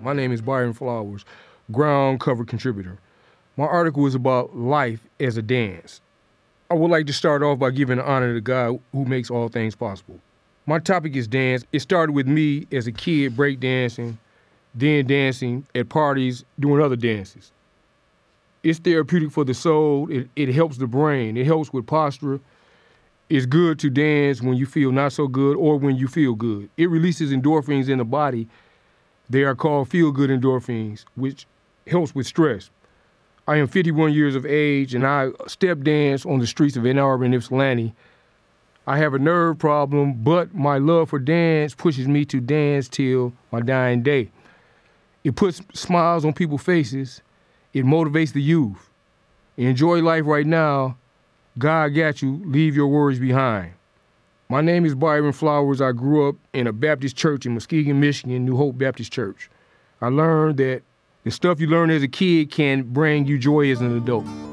My name is Byron Flowers, ground cover contributor. My article is about life as a dance. I would like to start off by giving honor to God who makes all things possible. My topic is dance. It started with me as a kid breakdancing, then dancing at parties, doing other dances. It's therapeutic for the soul. It helps the brain. It helps with posture. It's good to dance when you feel not so good or when you feel good. It releases endorphins in the body. They are called feel-good endorphins, which helps with stress. I am 51 years of age, and I step dance on the streets of Ann Arbor and Ypsilanti. I have a nerve problem, but my love for dance pushes me to dance till my dying day. It puts smiles on people's faces. It motivates the youth. Enjoy life right now. God got you. Leave your worries behind. My name is Byron Flowers. I grew up in a Baptist church in Muskegon, Michigan, New Hope Baptist Church. I learned that the stuff you learn as a kid can bring you joy as an adult.